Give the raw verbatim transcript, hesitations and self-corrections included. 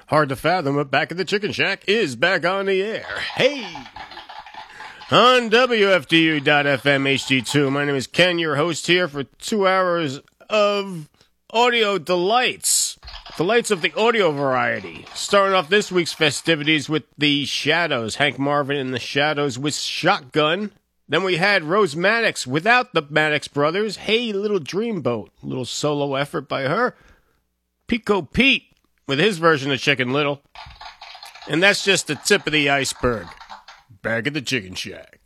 Hard to fathom, but Back at the Chicken Shack is back on the air. Hey! On W F D U dot F M H D two, my name is Ken, your host here for two hours of audio delights. Delights of the audio variety. Starting off this week's festivities with the Shadows. Hank Marvin and the Shadows with Shotgun. Then we had Rose Maddox without the Maddox brothers. Hey, Little Dreamboat. A little solo effort by her. Pico Pete with his version of Chicken Little. And that's just the tip of the iceberg. Back at the Chicken Shack.